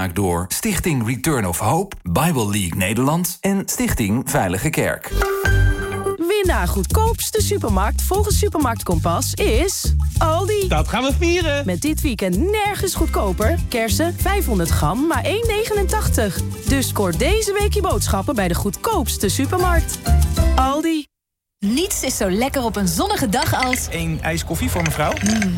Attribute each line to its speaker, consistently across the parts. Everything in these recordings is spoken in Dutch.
Speaker 1: door Stichting Return of Hope, Bible League Nederland en Stichting Veilige Kerk.
Speaker 2: Winnaar goedkoopste supermarkt volgens Supermarkt Kompas is Aldi.
Speaker 3: Dat gaan we vieren.
Speaker 2: Met dit weekend nergens goedkoper. Kersen 500 gram, maar 1,89. Dus scoor deze week je boodschappen bij de goedkoopste supermarkt. Aldi.
Speaker 4: Niets is zo lekker op een zonnige dag als...
Speaker 3: 1 ijs koffie voor mevrouw.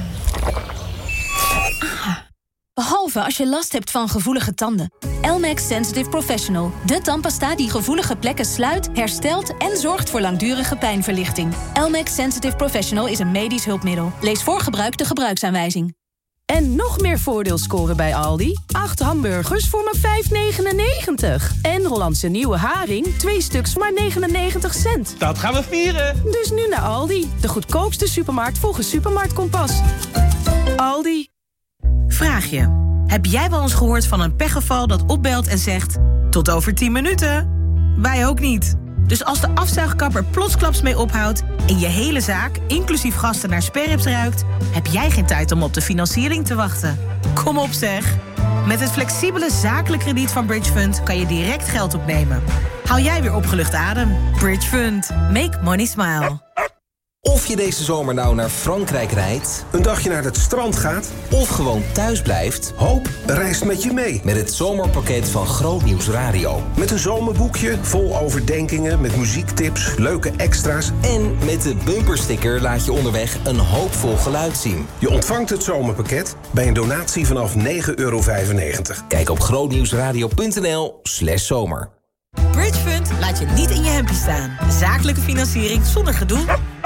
Speaker 4: Behalve als je last hebt van gevoelige tanden. Elmex Sensitive Professional. De tandpasta die gevoelige plekken sluit, herstelt en zorgt voor langdurige pijnverlichting. Elmex Sensitive Professional is een medisch hulpmiddel. Lees voor gebruik de gebruiksaanwijzing.
Speaker 2: En nog meer voordeel scoren bij Aldi. 8 hamburgers voor maar €5,99. En Hollandse nieuwe haring, 2 stuks maar 99 cent.
Speaker 3: Dat gaan we vieren.
Speaker 2: Dus nu naar Aldi. De goedkoopste supermarkt volgens Supermarkt Kompas. Aldi.
Speaker 5: Vraag je, heb jij wel eens gehoord van een pechgeval dat opbelt en zegt... tot over 10 minuten? Wij ook niet. Dus als de afzuigkapper plotsklaps mee ophoudt... en je hele zaak, inclusief gasten, naar sperrips ruikt... heb jij geen tijd om op de financiering te wachten. Kom op zeg. Met het flexibele zakelijk krediet van Bridge Fund... kan je direct geld opnemen. Haal jij weer opgelucht adem. Bridge Fund. Make money smile.
Speaker 6: Of je deze zomer nou naar Frankrijk rijdt,
Speaker 7: een dagje naar het strand gaat,
Speaker 6: of gewoon thuis blijft...
Speaker 7: Hoop reist met je mee.
Speaker 6: Met het zomerpakket van Grootnieuws Radio.
Speaker 7: Met een zomerboekje vol overdenkingen, met muziektips, leuke extra's.
Speaker 6: En met de bumpersticker laat je onderweg een hoopvol geluid zien.
Speaker 7: Je ontvangt het zomerpakket bij een donatie vanaf €9,95.
Speaker 6: Kijk op grootnieuwsradio.nl/zomer.
Speaker 5: Bridge Fund laat je niet in je hempie staan. Zakelijke financiering zonder gedoe.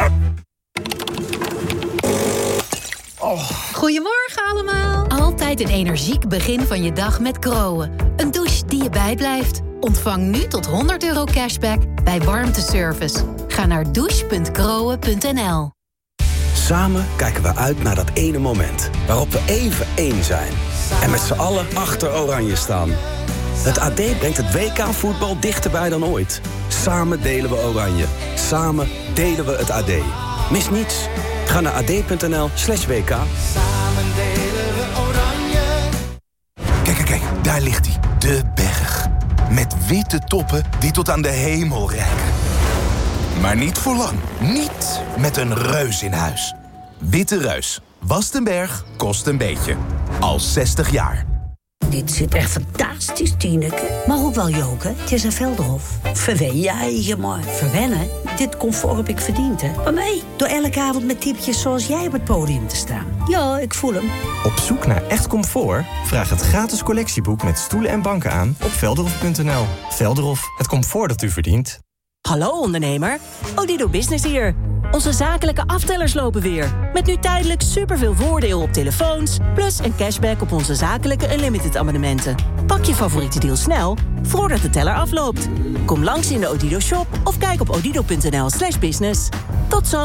Speaker 4: Goedemorgen allemaal. Altijd een energiek begin van je dag met Groen. Een douche die je bijblijft. Ontvang nu tot €100 cashback bij warmteservice. Ga naar douche.groen.nl.
Speaker 8: Samen kijken we uit naar dat ene moment waarop we even één zijn. En met z'n allen achter Oranje staan. Het AD brengt het WK voetbal dichterbij dan ooit. Samen delen we Oranje. Samen delen we het AD. Mis niets. Ga naar ad.nl/WK.
Speaker 9: Samen delen we Oranje. Kijk, daar ligt hij. De berg. Met witte toppen die tot aan de hemel reiken. Maar niet voor lang. Niet met een reus in huis. Witte Reus. Wast een berg, kost een beetje. Al 60 jaar.
Speaker 10: Dit zit echt fantastisch, Tineke. Maar ook wel joken. Het is een Velderhof. Verwen je maar. Verwennen? Dit comfort heb ik verdiend, hè. Maar nee, door elke avond met typetjes zoals jij op het podium te staan. Ja, ik voel hem.
Speaker 11: Op zoek naar echt comfort? Vraag het gratis collectieboek met stoelen en banken aan op velderhof.nl. Velderhof, het comfort dat u verdient.
Speaker 12: Hallo ondernemer, Odido Business hier. Onze zakelijke aftellers lopen weer. Met nu tijdelijk superveel voordeel op telefoons... plus een cashback op onze zakelijke unlimited abonnementen. Pak je favoriete deal snel, voordat de teller afloopt. Kom langs in de Odido shop of kijk op odido.nl/business. Tot zo!